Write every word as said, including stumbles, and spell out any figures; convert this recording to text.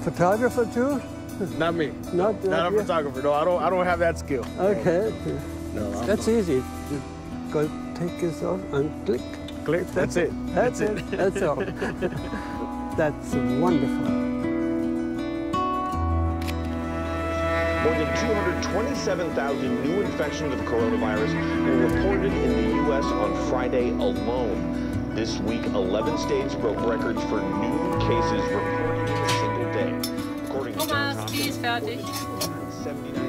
photographer too? Not me. Not, not, not a photographer. No, I don't. I don't have that skill. Okay. No, I'm that's not. easy. Just go take this off and click. Click. That's it. That's, That's it. it. That's all. That's wonderful. More than two hundred twenty-seven thousand new infections of coronavirus were reported in the U S on Friday alone. This week, eleven states broke records for new cases reported in a single day. According to Johns Hopkins, Thomas, die ist fertig.